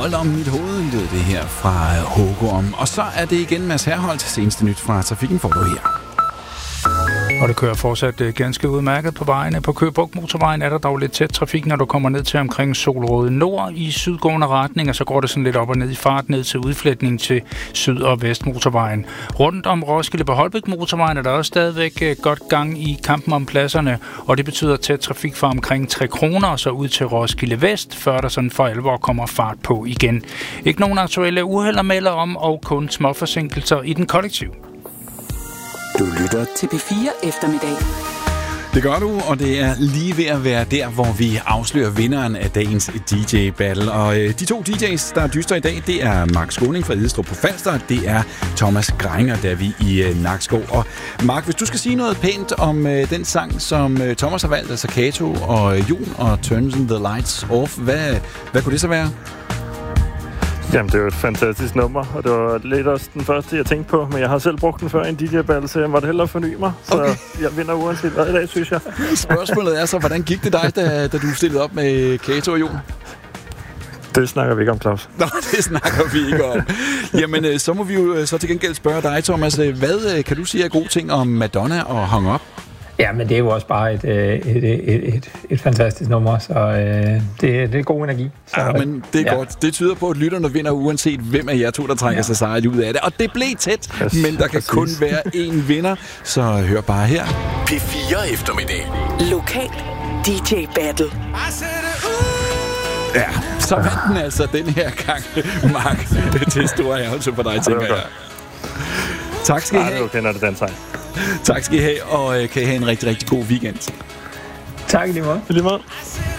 Hold om mit hoved, lød det her fra Hågorm. Og så er det igen Mads Herholdt. Seneste nyt fra trafikken får du her. Og det kører fortsat ganske udmærket på vejene. På Køge Bugt Motorvejen er der dog lidt tæt trafik, når du kommer ned til omkring Solrød Nord i sydgående retning, og så går det sådan lidt op og ned i fart ned til udfletning til Syd- og Vestmotorvejen. Rundt om Roskilde på Holbæk Motorvejen er der også stadigvæk godt gang i kampen om pladserne, og det betyder tæt trafik fra omkring 3 kroner og så ud til Roskilde Vest, før der sådan for alvor kommer fart på igen. Ikke nogen aktuelle uheld at melde om, og kun små forsinkelser i den kollektiv. Du lytter til P4 Eftermiddag. Det gør du, og det er lige ved at være der, hvor vi afslører vinderen af dagens DJ-battle. Og de to DJ's, der dyster i dag, det er Mark Skåning fra Idestrup på Falster, og det er Thomas Greinger, der er vi i Nakskov. Og Mark, hvis du skal sige noget pænt om den sang, som Thomas har valgt, altså Kato og Jon og Turns the Lights Off, hvad kunne det så være? Jamen, det er jo et fantastisk nummer, og det var lidt også den første, jeg tænkte på, men jeg har selv brugt den før i en DJ-battle, så jeg måtte hellere forny mig, så jeg vinder uanset hvad i dag, synes jeg. Spørgsmålet er så, hvordan gik det dig, da du stillede op med Kato og Jon? Det snakker vi ikke om, Claus. Nå, det snakker vi ikke om. Jamen, så må vi jo så til gengæld spørge dig, Thomas. Hvad kan du sige af gode ting om Madonna og Hung Up? Ja, men det er jo også bare et fantastisk nummer, så det er god energi. Så, ja, men det er godt. Det tyder på, at lytterne vinder uanset hvem af jer to, der trækker sig sejret ud af det. Og det blev tæt, men der kan kun være én vinder, så hør bare her. P4 Eftermiddag. Lokal DJ Battle. Ja, så vandt den altså den her gang, Mark. Det er stor ærgelse for dig, tænker jeg. Tak skal I have. Det er okay, når det er den sejr. Tak skal I have, og kan I have en rigtig, rigtig god weekend. Tak i lige måde. I lige måde.